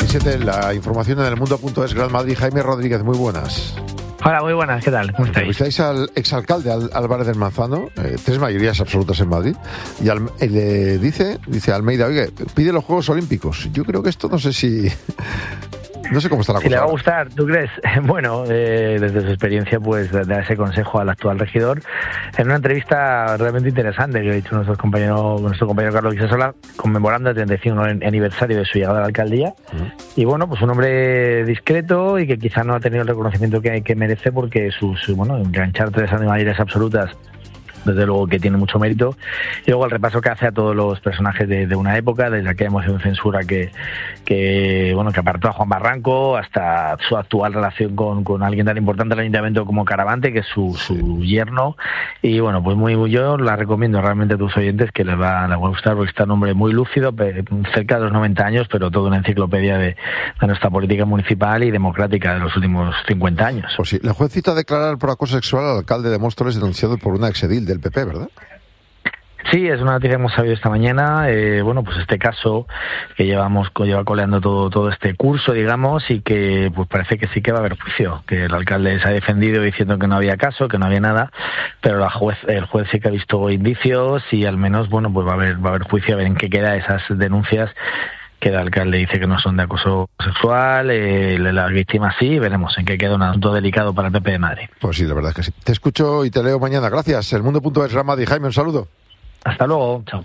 7, la información en el mundo.es, Gran Madrid. Jaime Rodríguez, muy buenas. Hola, muy buenas, ¿qué tal? ¿Cómo estáis? Entrevistáis al exalcalde Álvarez del Manzano, 3 mayorías absolutas en Madrid, y le dice Almeida, oye, pide los Juegos Olímpicos. Yo creo que esto no sé cómo está la cosa. Si le va a gustar, ¿tú crees? Bueno, desde su experiencia, pues da ese consejo al actual regidor en una entrevista realmente interesante que ha hecho nuestro compañero Carlos Guisasola, conmemorando el 35 aniversario de su llegada a la alcaldía. Y bueno, pues un hombre discreto y que quizá no ha tenido el reconocimiento que merece, porque enganchar 3 mayorías absolutas, desde luego que tiene mucho mérito. Y luego el repaso que hace a todos los personajes de una época, desde aquella moción de censura que apartó a Juan Barranco, hasta su actual relación con alguien tan importante del ayuntamiento como Caravante, que es su yerno. Y bueno, pues yo la recomiendo realmente a tus oyentes, que les va a gustar, porque está un hombre muy lúcido, cerca de los 90 años, pero toda una enciclopedia de nuestra política municipal y democrática de los últimos 50 años. Pues sí, la juez cita a declarar por acoso sexual al alcalde de Móstoles, denunciado por una exedil del PP, ¿verdad? Sí, es una noticia que hemos sabido esta mañana. Pues este caso que lleva coleando todo este curso, digamos, y que pues parece que sí que va a haber juicio, que el alcalde se ha defendido diciendo que no había caso, que no había nada, pero el juez sí que ha visto indicios y al menos, pues va a haber juicio, a ver en qué queda esas denuncias que el alcalde dice que no son de acoso sexual, las víctimas sí, veremos en qué queda, un asunto delicado para el PP de Madrid. Pues sí, la verdad es que sí. Te escucho y te leo mañana. Gracias. El mundo.es, Gran Madrid. Jaime, un saludo. Hasta luego. Chao.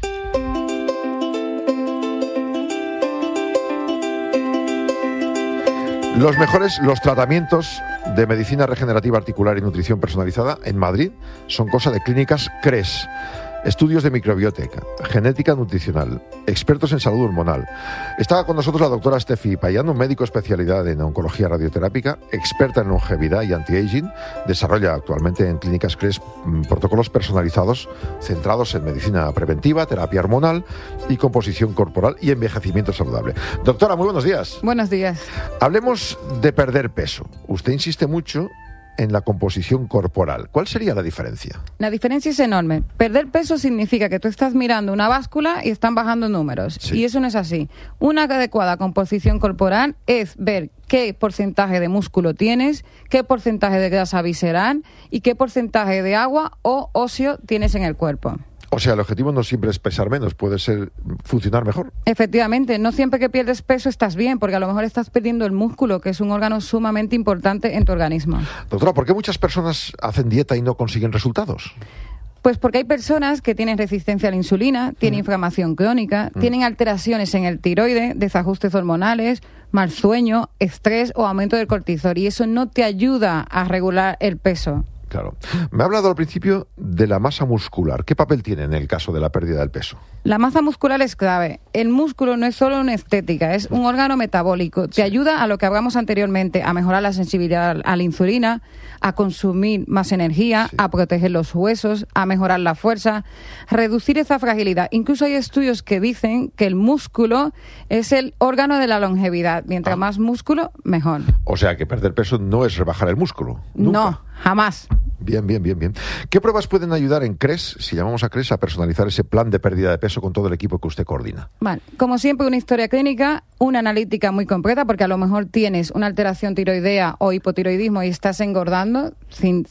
Los tratamientos de medicina regenerativa articular y nutrición personalizada en Madrid son cosa de clínicas CRES. Estudios de microbiótica, genética nutricional, expertos en salud hormonal. Estaba con nosotros la doctora Steffi Payano, médico especialidad en oncología radioterápica, experta en longevidad y anti-aging. Desarrolla actualmente en clínicas CRES protocolos personalizados centrados en medicina preventiva, terapia hormonal y composición corporal y envejecimiento saludable. Doctora, muy buenos días. Buenos días. Hablemos de perder peso. Usted insiste mucho en la composición corporal. ¿Cuál sería la diferencia? La diferencia es enorme. Perder peso significa que tú estás mirando una báscula y están bajando números. Sí. Y eso no es así. Una adecuada composición corporal es ver qué porcentaje de músculo tienes, qué porcentaje de grasa visceral y qué porcentaje de agua o óseo tienes en el cuerpo. O sea, el objetivo no siempre es pesar menos, puede ser funcionar mejor. Efectivamente, no siempre que pierdes peso estás bien, porque a lo mejor estás perdiendo el músculo, que es un órgano sumamente importante en tu organismo. Doctora, ¿por qué muchas personas hacen dieta y no consiguen resultados? Pues porque hay personas que tienen resistencia a la insulina, tienen inflamación crónica, tienen alteraciones en el tiroide, desajustes hormonales, mal sueño, estrés o aumento del cortisol, y eso no te ayuda a regular el peso. Claro. Me ha hablado al principio de la masa muscular. ¿Qué papel tiene en el caso de la pérdida del peso? La masa muscular es clave. El músculo no es solo una estética, es un órgano metabólico. Te ayuda a lo que hablamos anteriormente, a mejorar la sensibilidad a la insulina, a consumir más energía, a proteger los huesos, a mejorar la fuerza, reducir esa fragilidad. Incluso hay estudios que dicen que el músculo es el órgano de la longevidad. Mientras más músculo, mejor. O sea, que perder peso no es rebajar el músculo. ¿Nunca? No, jamás. Bien. ¿Qué pruebas pueden ayudar en CRES, si llamamos a CRES, a personalizar ese plan de pérdida de peso con todo el equipo que usted coordina? Vale, como siempre, una historia clínica, una analítica muy completa, porque a lo mejor tienes una alteración tiroidea o hipotiroidismo y estás engordando sin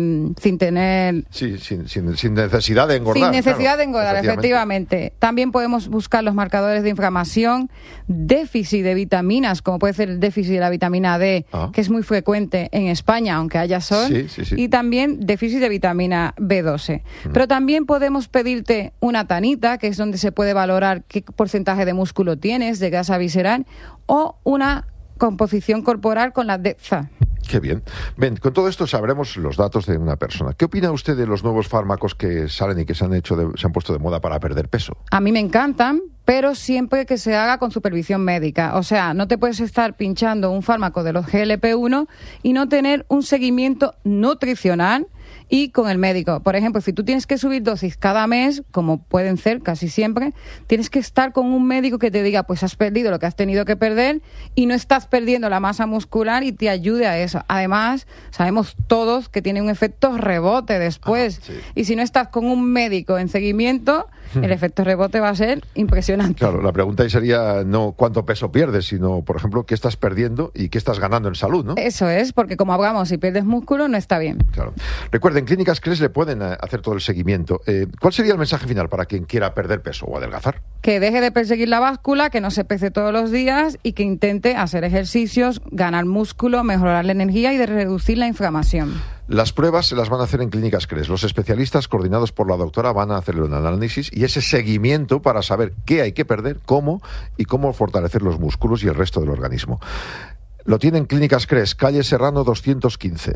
tener... Sí, sin necesidad de engordar. Sin necesidad de engordar, efectivamente. También podemos buscar los marcadores de inflamación, déficit de vitaminas, como puede ser el déficit de la vitamina D, que es muy frecuente en España, aunque haya sol, sí. Y también déficit de vitamina B12. Pero también podemos pedirte una tanita, que es donde se puede valorar qué porcentaje de músculo tienes, de grasa visceral, o una composición corporal con la DEXA. Qué bien. Ven, con todo esto sabremos los datos de una persona. ¿Qué opina usted de los nuevos fármacos que salen y que se han puesto de moda para perder peso? A mí me encantan, pero siempre que se haga con supervisión médica. O sea, no te puedes estar pinchando un fármaco de los GLP-1 y no tener un seguimiento nutricional y con el médico. Por ejemplo, si tú tienes que subir dosis cada mes, como pueden ser casi siempre, tienes que estar con un médico que te diga, pues has perdido lo que has tenido que perder y no estás perdiendo la masa muscular y te ayude a eso. Además, sabemos todos que tiene un efecto rebote después. Y si no estás con un médico en seguimiento, el efecto rebote va a ser impresionante. impresionante. Claro, la pregunta ahí sería no cuánto peso pierdes, sino, por ejemplo, qué estás perdiendo y qué estás ganando en salud, ¿no? Eso es, porque como hablamos, si pierdes músculo no está bien. Claro. Recuerden, Clínicas Cres le pueden hacer todo el seguimiento. ¿Cuál sería el mensaje final para quien quiera perder peso o adelgazar? Que deje de perseguir la báscula, que no se pese todos los días y que intente hacer ejercicios, ganar músculo, mejorar la energía y de reducir la inflamación. Las pruebas se las van a hacer en Clínicas Cres. Los especialistas coordinados por la doctora van a hacerle un análisis y ese seguimiento para saber qué hay que perder, cómo y cómo fortalecer los músculos y el resto del organismo. Lo tienen Clínicas Cres, calle Serrano 215,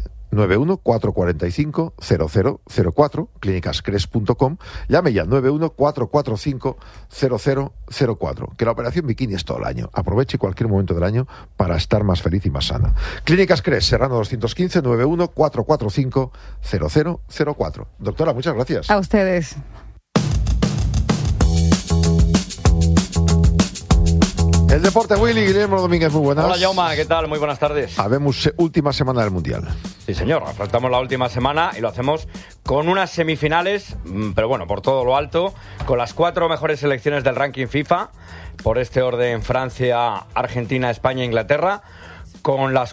91-445-0004, clínicascres.com. Llame ya, 91-445-0004. Que la operación bikini es todo el año. Aproveche cualquier momento del año para estar más feliz y más sana. Clínicas Cres, Serrano 215, 91-445-0004. Doctora, muchas gracias. A ustedes. El deporte, Willy Guillermo Domínguez, muy buenas. Hola, Jaume, ¿qué tal? Muy buenas tardes. Habemos última semana del Mundial. Sí, señor, afrontamos la última semana y lo hacemos con unas semifinales, pero bueno, por todo lo alto, con las 4 mejores selecciones del ranking FIFA, por este orden: Francia, Argentina, España e Inglaterra, con las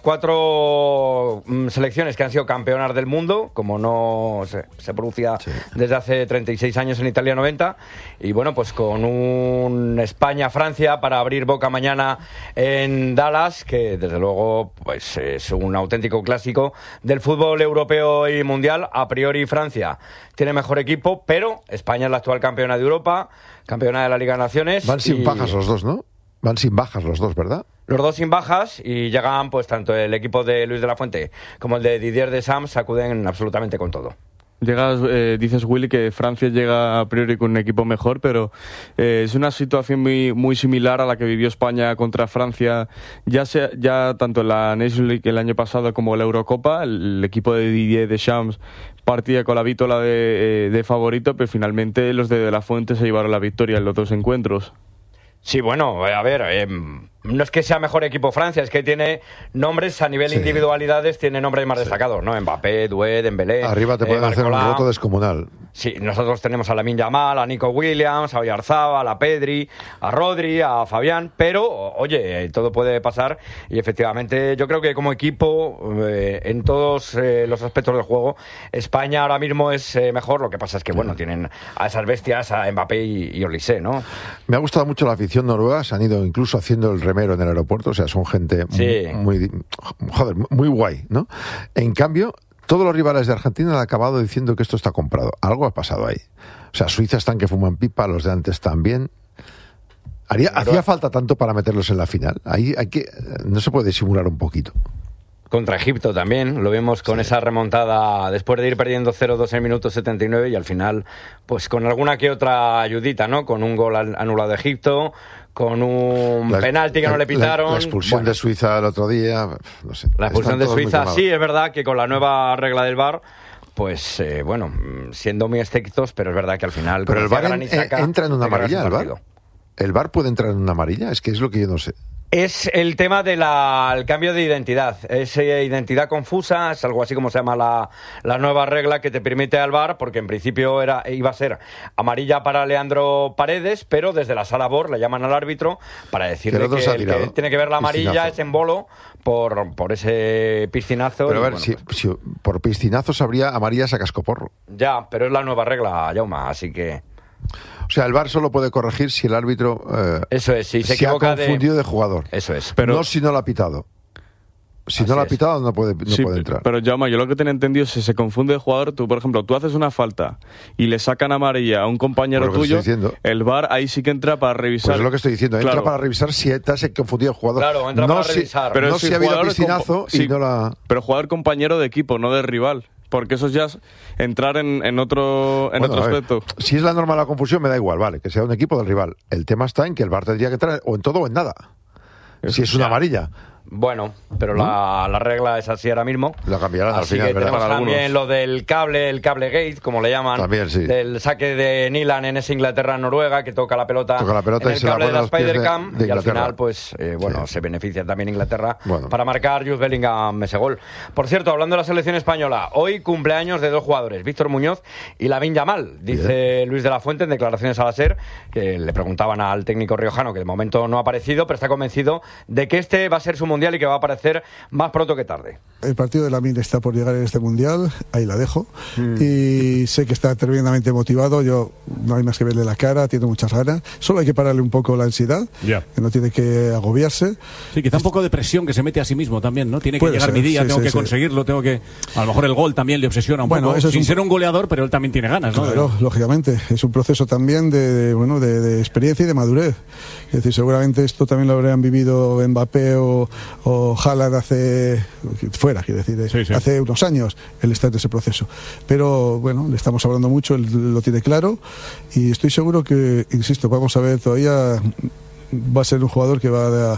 4 selecciones que han sido campeonas del mundo, como no se producía desde hace 36 años en Italia 90, y bueno, pues con un España-Francia para abrir boca mañana en Dallas, que desde luego pues es un auténtico clásico del fútbol europeo y mundial. A priori Francia tiene mejor equipo, pero España es la actual campeona de Europa, campeona de la Liga de Naciones. Van sin bajas los dos, ¿no? Van sin bajas los dos, ¿verdad? Los dos sin bajas, y llegan pues tanto el equipo de Luis de la Fuente como el de Didier Deschamps, sacuden absolutamente con todo. Dices, Willy, que Francia llega a priori con un equipo mejor, pero es una situación muy similar a la que vivió España contra Francia, ya tanto en la Nations League el año pasado como en la Eurocopa. El equipo de Didier Deschamps partía con la vítola de favorito, pero finalmente los de la Fuente se llevaron la victoria en los 2 encuentros. Sí, bueno, a ver, no es que sea mejor equipo Francia, es que tiene nombres a nivel individualidades, tiene nombres más destacados, ¿no? Mbappé, Doué, Dembélé. Arriba te pueden hacer un roto descomunal. Sí, nosotros tenemos a Lamine Yamal, a Nico Williams, a Oyarzabal, a Pedri, a Rodri, a Fabián, pero, oye, todo puede pasar y efectivamente yo creo que como equipo, en todos los aspectos del juego, España ahora mismo es mejor. Lo que pasa es que, bueno, tienen a esas bestias, a Mbappé y Olise, ¿no? Me ha gustado mucho la afición noruega, se han ido incluso haciendo el remero en el aeropuerto, o sea, son gente muy guay, ¿no? En cambio, todos los rivales de Argentina han acabado diciendo que esto está comprado. Algo ha pasado ahí. O sea, Suiza están que fuman pipa, los de antes también. ¿Hacía falta tanto para meterlos en la final? Ahí no se puede simular un poquito. Contra Egipto también, lo vimos con esa remontada después de ir perdiendo 0-2 en el minuto 79 y al final, pues con alguna que otra ayudita, ¿no? Con un gol anulado de Egipto, con un penalti que no le pitaron. La expulsión de Suiza el otro día, no sé. La expulsión de Suiza, sí, es verdad que con la nueva regla del VAR, pues siendo muy estrictos, pero es verdad que al final... Pero el VAR entra en una amarilla, ¿el VAR? ¿El VAR puede entrar en una amarilla? Es que es lo que yo no sé. Es el tema del cambio de identidad. Es identidad confusa, es algo así como se llama la nueva regla que te permite al VAR, porque en principio iba a ser amarilla para Leandro Paredes, pero desde la sala VAR le llaman al árbitro para decirle que el que tiene que ver la amarilla es en bolo por ese piscinazo. Pero a ver, si por piscinazos habría amarillas a cascoporro. Ya, pero es la nueva regla, Jaume, así que... O sea, el VAR solo puede corregir si el árbitro eso es, si se equivoca ha confundido de jugador. Eso es. Pero no si no lo ha pitado. Si no lo ha pitado, no puede entrar. Pero, Jaume, yo lo que tenía entendido es si se confunde de jugador, por ejemplo, tú haces una falta y le sacan amarilla a un compañero tuyo, el VAR ahí sí que entra para revisar. Pues es lo que estoy diciendo, entra para revisar si te has confundido de jugador. Claro, entra para revisar. Pero no si ha habido piscinazo y no la... Pero jugador compañero de equipo, no de rival. Porque eso ya es entrar en otro aspecto. Si es la norma de la confusión, me da igual, vale, que sea un equipo del rival. El tema está en que el VAR tendría que entrar o en todo o en nada. Si es una amarilla. Bueno, pero la regla es así ahora mismo. La cambiarán al Así final, que ¿verdad? tenemos Para también algunos. lo del cable, el cable gate, como le llaman. También, sí. Del saque de Nilan en ese Inglaterra-Noruega, que toca la pelota y en el se la cable de pone a la los pies Spider-Cam. de Y al Inglaterra. final, pues, se beneficia también Inglaterra Bueno. para marcar Jude Bellingham ese gol. Por cierto, hablando de la selección española, hoy cumpleaños de 2 jugadores, Víctor Muñoz y Lamine Yamal. Dice Luis de la Fuente en declaraciones a la SER, que le preguntaban al técnico riojano, que de momento no ha aparecido, pero está convencido de que este va a ser su mundial y que va a aparecer más pronto que tarde. El partido de Lamine está por llegar en este mundial, ahí la dejo. Y sé que está tremendamente motivado. Yo no hay más que verle la cara, tiene muchas ganas. Solo hay que pararle un poco la ansiedad, que no tiene que agobiarse. Sí, quizá un poco de presión que se mete a sí mismo también, ¿no? Tiene que Puede llegar ser, mi día, sí, tengo sí, que sí. conseguirlo, tengo que... A lo mejor el gol también le obsesiona un Bueno, poco, eso es sin ser un goleador, pero él también tiene ganas, ¿no? Claro, lógicamente. Es un proceso también de experiencia y de madurez. Es decir, seguramente esto también lo habrían vivido Mbappé o Haaland hace unos años. Él está en ese proceso. Pero bueno, le estamos hablando mucho, él lo tiene claro y estoy seguro que, insisto, vamos a ver todavía... Va a ser un jugador que va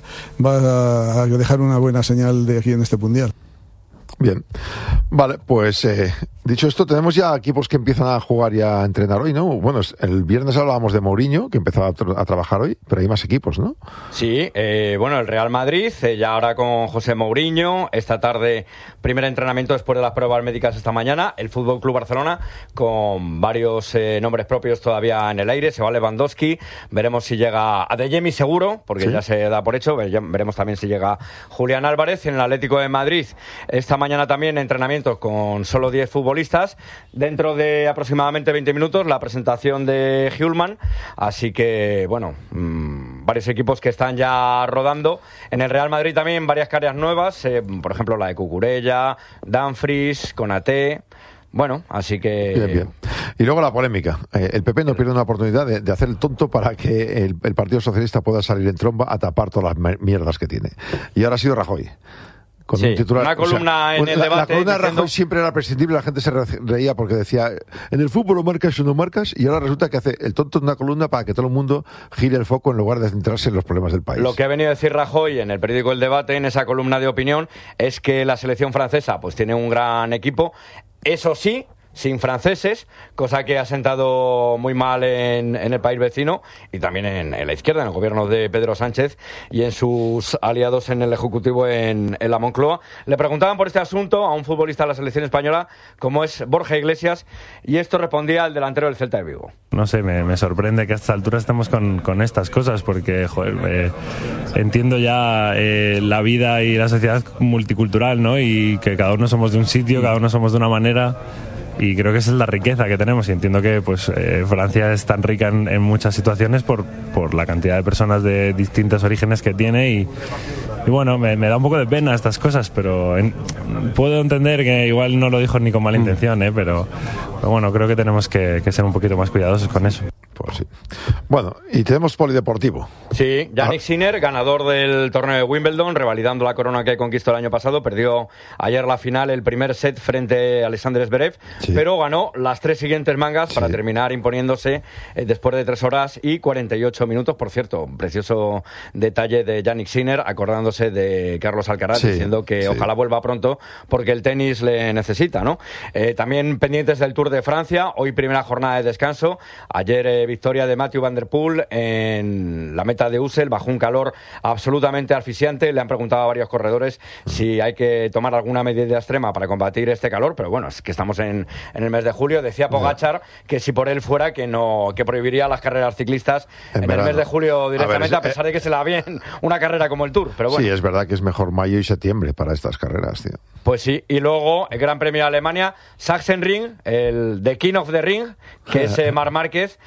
a dejar una buena señal de aquí en este mundial. Bien, vale, pues dicho esto, tenemos ya equipos que empiezan a jugar y a entrenar hoy, ¿no? Bueno, el viernes hablábamos de Mourinho, que empezaba a trabajar hoy, pero hay más equipos, ¿no? Sí, bueno, el Real Madrid, ya ahora con José Mourinho, esta tarde primer entrenamiento después de las pruebas médicas esta mañana, el Fútbol Club Barcelona con varios nombres propios todavía en el aire, se va Lewandowski, veremos si llega Adeyemi seguro, porque ya se da por hecho, veremos también si llega Julián Álvarez. En el Atlético de Madrid esta mañana también entrenamientos con solo 10 futbolistas, dentro de aproximadamente 20 minutos la presentación de Hjulman, así que bueno, varios equipos que están ya rodando. En el Real Madrid también varias caras nuevas, por ejemplo la de Cucurella, Dumfries, Konaté. Bueno, así que... Bien. Y luego la polémica. El PP no pierde una oportunidad de hacer el tonto para que el Partido Socialista pueda salir en tromba a tapar todas las mierdas que tiene. Y ahora ha sido Rajoy. Con un titular, una columna en el debate. La columna de diciendo... Rajoy siempre era prescindible, la gente se reía porque decía, en el fútbol o marcas o no marcas, y ahora resulta que hace el tonto en una columna para que todo el mundo gire el foco en lugar de centrarse en los problemas del país. Lo que ha venido a decir Rajoy en el periódico El Debate, en esa columna de opinión, es que la selección francesa pues tiene un gran equipo, eso sí, sin franceses, cosa que ha sentado muy mal en el país vecino y también en la izquierda, en el gobierno de Pedro Sánchez y en sus aliados en el Ejecutivo en la Moncloa. Le preguntaban por este asunto a un futbolista de la selección española como es Borja Iglesias y esto respondía al delantero del Celta de Vigo. No sé, me sorprende que a esta altura estemos con estas cosas porque, joder, entiendo ya la vida y la sociedad multicultural, ¿no? Y que cada uno somos de un sitio, cada uno somos de una manera. Y creo que esa es la riqueza que tenemos y entiendo que pues Francia es tan rica en muchas situaciones por la cantidad de personas de distintos orígenes que tiene y bueno, me da un poco de pena estas cosas, pero puedo entender que igual no lo dijo ni con mala intención, pero bueno, creo que tenemos que ser un poquito más cuidadosos con eso. Pues sí. Bueno, y tenemos polideportivo. Sí, Yannick Sinner, ganador del torneo de Wimbledon, revalidando la corona que conquistó el año pasado, perdió ayer la final, el primer set frente a Alexander Zverev, pero ganó las 3 siguientes mangas para terminar imponiéndose después de 3 horas y 48 minutos. Por cierto, un precioso detalle de Yannick Sinner, acordándose de Carlos Alcaraz, diciendo que ojalá vuelva pronto porque el tenis le necesita, ¿no? También pendientes del Tour de Francia, hoy primera jornada de descanso, ayer victoria de Mathieu Van Der Poel en la meta de Ussel bajo un calor absolutamente asfixiante. Le han preguntado a varios corredores si hay que tomar alguna medida extrema para combatir este calor, pero bueno, es que estamos en el mes de julio. Decía Pogačar que si por él fuera que prohibiría las carreras ciclistas en el mes de julio directamente, a pesar de que se le da bien una carrera como el Tour, pero bueno. Sí, es verdad que es mejor mayo y septiembre para estas carreras, tío. Pues sí, y luego el Gran Premio de Alemania, Sachsenring, el The King of the Ring, que es Marc Márquez,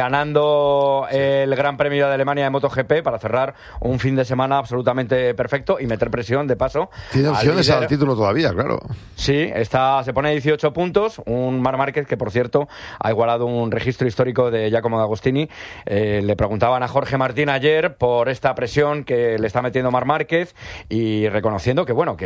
ganando el Gran Premio de Alemania de MotoGP para cerrar un fin de semana absolutamente perfecto y meter presión de paso. Tiene opciones al título todavía, claro. Sí, se pone 18 puntos, un Marc Márquez que por cierto ha igualado un registro histórico de Giacomo D'Agostini. Le preguntaban a Jorge Martín ayer por esta presión que le está metiendo Marc Márquez y reconociendo que bueno,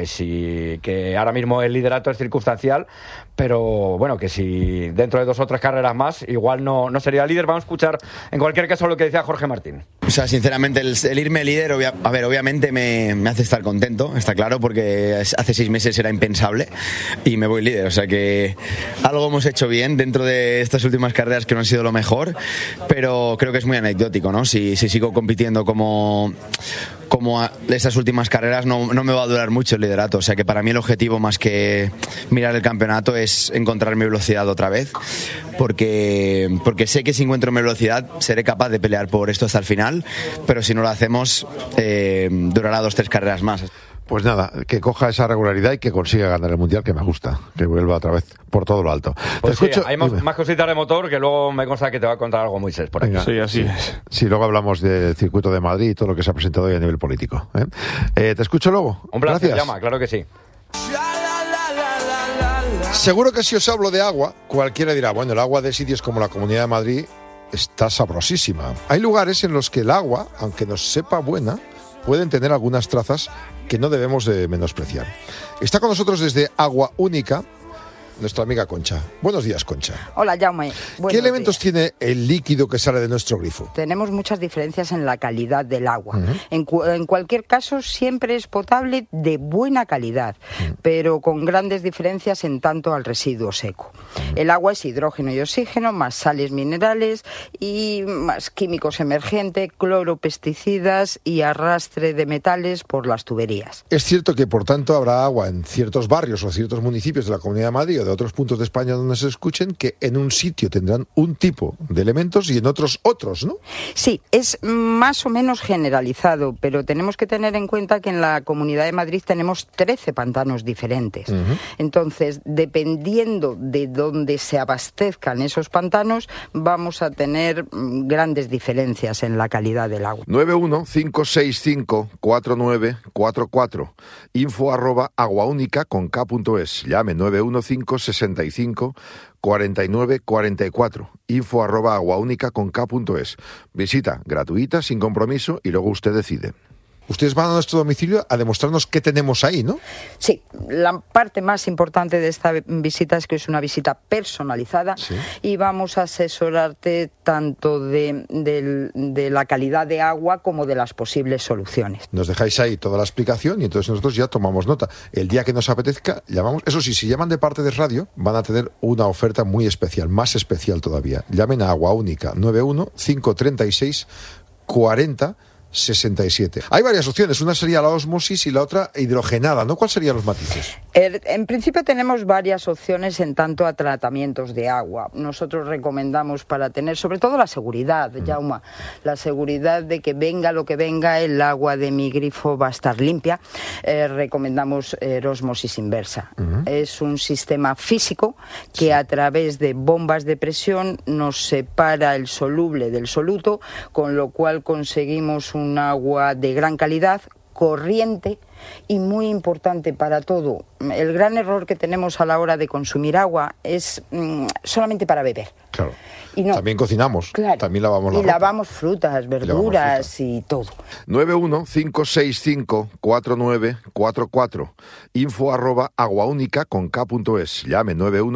que ahora mismo el liderato es circunstancial, pero bueno, que si dentro de 2 o 3 carreras más igual no sería líder. Vamos a escuchar en cualquier cualquier caso, lo que decía Jorge Martín. O sea, sinceramente, el irme líder, obviamente me hace estar contento, está claro, porque hace 6 meses era impensable y me voy líder. O sea que algo hemos hecho bien dentro de estas últimas carreras que no han sido lo mejor, pero creo que es muy anecdótico, ¿no? Si sigo compitiendo como estas últimas carreras, no me va a durar mucho el liderato. O sea que para mí el objetivo, más que mirar el campeonato, es encontrar mi velocidad otra vez, porque sé que si encuentro mi velocidad seré capaz de pelear por esto hasta el final, pero si no lo hacemos durará 2-3 carreras más. Pues nada, que coja esa regularidad y que consiga ganar el Mundial, que me gusta, que vuelva otra vez por todo lo alto. Pues sí, hay más cositas de motor, que luego me consta que te va a contar algo Moisés por aquí. Venga, sí, así es. Sí, luego hablamos del circuito de Madrid y todo lo que se ha presentado hoy a nivel político. ¿Te escucho luego? Un placer, Gracias. llama, claro que sí. Seguro que si os hablo de agua, cualquiera dirá, bueno, el agua de sitios como la Comunidad de Madrid está sabrosísima. Hay lugares en los que el agua, aunque nos sepa buena, pueden tener algunas trazas que no debemos de menospreciar. Está con nosotros desde Agua Única nuestra amiga Concha. Buenos días, Concha. Hola, Jaume. ¿Qué elementos tiene el líquido que sale de nuestro grifo? Tenemos muchas diferencias en la calidad del agua. En cualquier caso, siempre es potable de buena calidad, pero con grandes diferencias en tanto al residuo seco. El agua es hidrógeno y oxígeno, más sales minerales y más químicos emergentes, cloro, pesticidas y arrastre de metales por las tuberías. Es cierto que, por tanto, habrá agua en ciertos barrios o ciertos municipios de la Comunidad de Madrid o de otros puntos de España donde se escuchen, que en un sitio tendrán un tipo de elementos y en otros, ¿no? Sí, es más o menos generalizado, pero tenemos que tener en cuenta que en la Comunidad de Madrid tenemos 13 pantanos diferentes. Entonces, dependiendo de dónde se abastezcan esos pantanos, vamos a tener grandes diferencias en la calidad del agua. 915654944, info@aguaunica.es. Llame 915654944, info@aguaunica.es. Visita gratuita, sin compromiso, y luego usted decide. Ustedes van a nuestro domicilio a demostrarnos qué tenemos ahí, ¿no? Sí, la parte más importante de esta visita es que es una visita personalizada, ¿sí? Y vamos a asesorarte tanto de la calidad de agua como de las posibles soluciones. Nos dejáis ahí toda la explicación y entonces nosotros ya tomamos nota. El día que nos apetezca, llamamos. Eso sí, si llaman de parte de radio, van a tener una oferta muy especial, más especial todavía. Llamen a Agua Única, 915364067. Hay varias opciones, una sería la ósmosis y la otra hidrogenada, ¿no? ¿Cuáles serían los matices? En principio tenemos varias opciones en tanto a tratamientos de agua. Nosotros recomendamos, para tener sobre todo la seguridad, Jaume, la seguridad de que venga lo que venga, el agua de mi grifo va a estar limpia, recomendamos ósmosis inversa. Es un sistema físico que a través de bombas de presión nos separa el soluble del soluto, con lo cual conseguimos un agua de gran calidad, corriente y muy importante para todo. El gran error que tenemos a la hora de consumir agua es solamente para beber. Claro. Y no, también cocinamos, claro, también lavamos la ropa. Lavamos frutas, verduras y todo. 915654944, info@aguaunica.es. Llame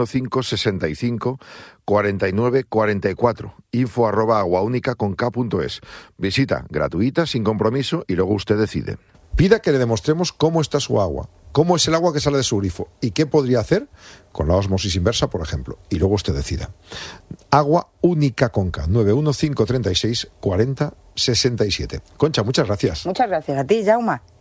915654944, info@aguaunica.es. Visita gratuita, sin compromiso, y luego usted decide. Pida que le demostremos cómo está su agua, cómo es el agua que sale de su grifo y qué podría hacer con la ósmosis inversa, por ejemplo, y luego usted decida. Agua Única Conca, 915364067. Concha, muchas gracias. Muchas gracias a ti, Jaume.